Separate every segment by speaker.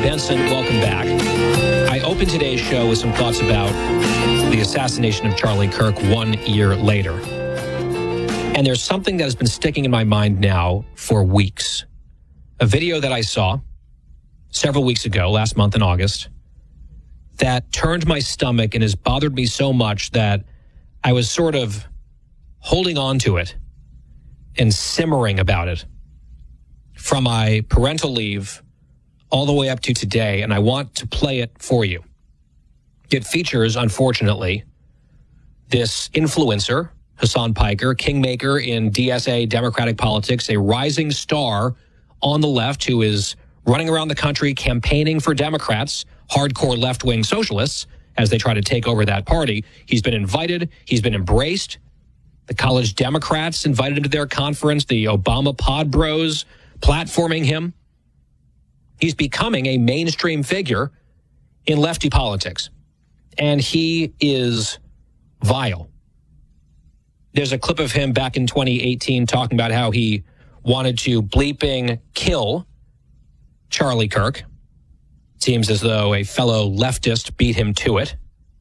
Speaker 1: Benson, welcome back. I opened today's show with some thoughts about the assassination of Charlie Kirk 1 year later. And there's something that has been sticking in my mind now for weeks. A video that I saw several weeks ago, last month in August, that turned my stomach and has bothered me so much that I was sort of holding on to it and simmering about it from my parental leave all the way up to today, and I want to play it for you. It features, unfortunately, this influencer, Hasan Piker, kingmaker in DSA Democratic politics, a rising star on the left who is running around the country campaigning for Democrats, hardcore left-wing socialists, as they try to take over that party. He's been invited. He's been embraced. The college Democrats invited him to their conference. The Obama Pod Bros platforming him. He's becoming a mainstream figure in lefty politics. And he is vile. There's a clip of him back in 2018 talking about how he wanted to bleeping kill Charlie Kirk. Seems as though a fellow leftist beat him to it.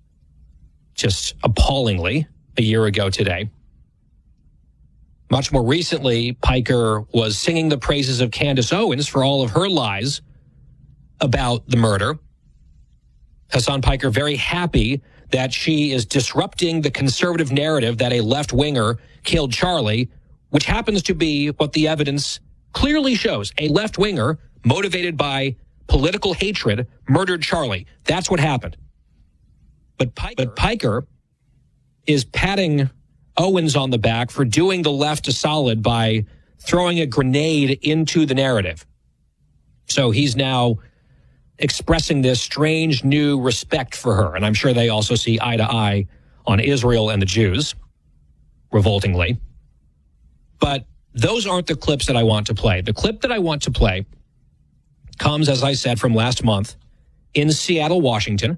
Speaker 1: Just appallingly a year ago today. Much more recently, Piker was singing the praises of Candace Owens for all of her lies about the murder. Hasan Piker very happy that she is disrupting the conservative narrative that a left-winger killed Charlie, which happens to be what the evidence clearly shows. A left-winger motivated by political hatred murdered Charlie. That's what happened. But Piker is patting Owens on the back for doing the left a solid by throwing a grenade into the narrative. So he's now expressing this strange new respect for her. And I'm sure they also see eye to eye on Israel and the Jews, revoltingly. But those aren't the clips that I want to play. The clip that I want to play comes, as I said, from last month in Seattle, Washington.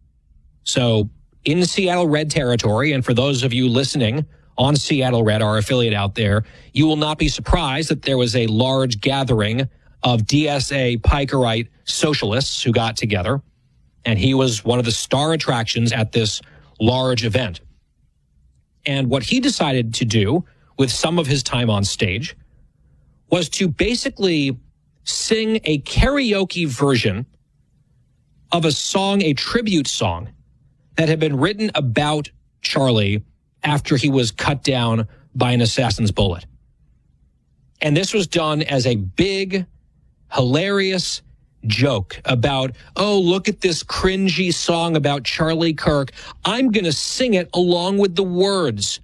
Speaker 1: So in Seattle Red territory, and for those of you listening on Seattle Red, our affiliate out there, you will not be surprised that there was a large gathering of DSA Pikerite socialists who got together, and he was one of the star attractions at this large event. And what he decided to do with some of his time on stage was to basically sing a karaoke version of a song, a tribute song, that had been written about Charlie after he was cut down by an assassin's bullet. And this was done as a big, hilarious joke about, oh, look at this cringy song about Charlie Kirk. I'm going to sing it along with the words.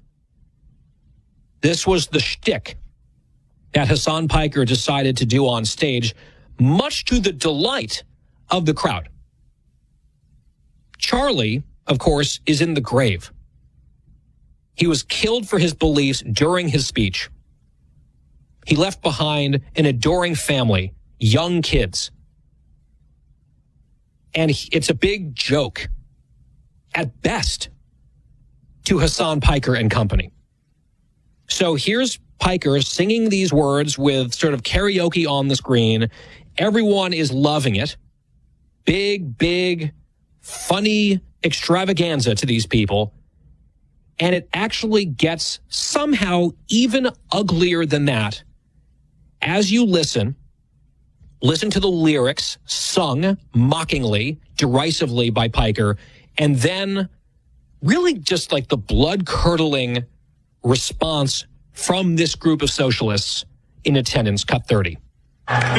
Speaker 1: This was the shtick that Hasan Piker decided to do on stage, much to the delight of the crowd. Charlie, of course, is in the grave. He was killed for his beliefs during his speech. He left behind an adoring family, young kids. And it's a big joke, at best, to Hasan Piker and company. So here's Piker singing these words with sort of karaoke on the screen. Everyone is loving it. Big, funny extravaganza to these people. And it actually gets somehow even uglier than that. As you listen to the lyrics sung mockingly, derisively by Piker, and then really just like the blood-curdling response from this group of socialists in attendance, cut 30.